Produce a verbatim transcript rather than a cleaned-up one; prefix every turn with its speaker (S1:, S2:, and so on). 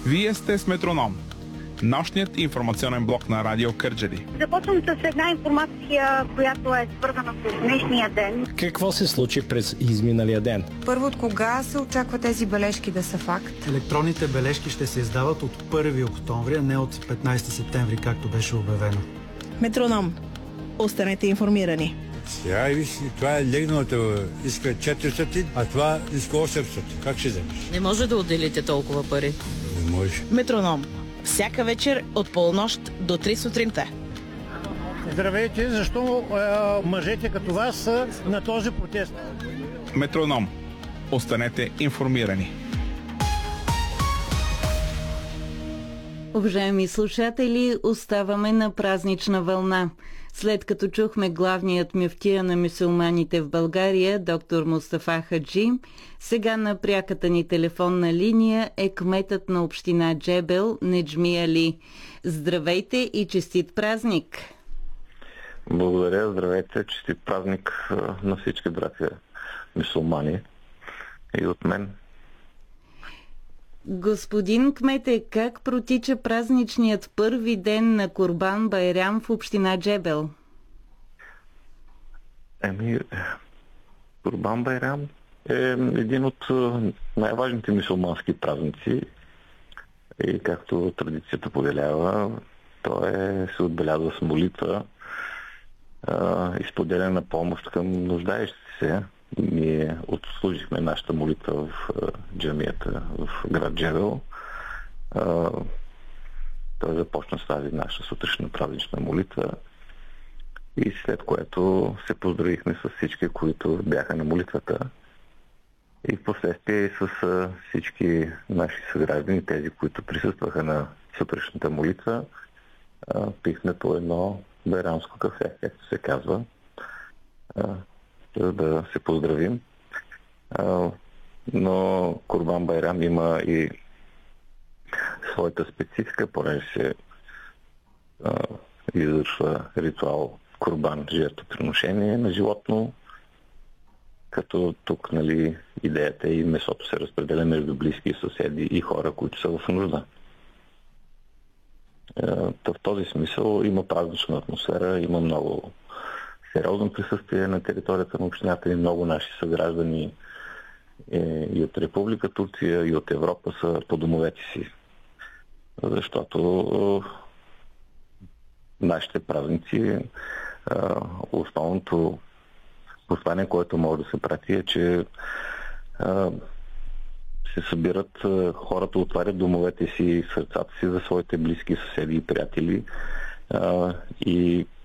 S1: Вие сте с Метроном, нощният информационен блок на Радио Кърджали.
S2: Започвам с една информация, която е свързана с днешния ден.
S3: Какво се случи през изминалия ден?
S4: Първо, от кога се очаква тези бележки да са факт?
S5: Електронните бележки ще се издават от първи октомври, а не от петнайсети септември, както беше обявено.
S6: Метроном. Останете информирани.
S7: Сега виж, това е легналото, иска четиристотин, а това иска осемстотин. Как ще вземеш?
S8: Не може да отделите толкова пари.
S7: Не може.
S6: Метроном. Всяка вечер от полунощ до три сутринта.
S9: Здравейте, защо е, мъжете като вас са на този протест?
S1: Метроном. Останете информирани.
S10: Уважаеми слушатели, оставаме на празнична вълна. След като чухме главният мюфтия на мюсюлманите в България, доктор Мустафа Хаджи, сега на пряката ни телефонна линия е кметът на община Джебел Неджми Али. Здравейте и честит празник!
S11: Благодаря, здравейте, честит празник на всички братя мюсюлмани и от мен.
S10: Господин кмете, как протича празничният първи ден на Курбан Байрам в община Джебел?
S11: Еми, Курбан Байрам е един от най-важните мюсюлмански празници и както традицията повелява, той е, се отбелязва с молитва и споделяне на помощ към нуждаещите се. Ние отслужихме нашата молитва в джамията в град Джебел. Той започна с тази наша сутрешна празнична молитва и след което се поздравихме с всички, които бяха на молитвата и в последствие с всички наши съграждани, тези, които присъстваха на сутрешната молитва, пихме по едно байрамско кафе, както се казва, за да се поздравим. А, но Курбан Байрам има и своята специфика, понеже се а, извършва ритуал Курбан, жертвоприношение на животно, като тук, нали, идеята е и месото се разпределя между близки съседи и хора, които са в нужда. А, в този смисъл има празнична атмосфера, има много сериозно присъствие на територията на общината и много наши съграждани е, и от Република Турция, и от Европа са по домовете си. Защото е, нашите празници, е, основното послание, което може да се прати е, че е, се събират е, хората, отварят домовете си, сърцата си за своите близки, съседи и приятели е, и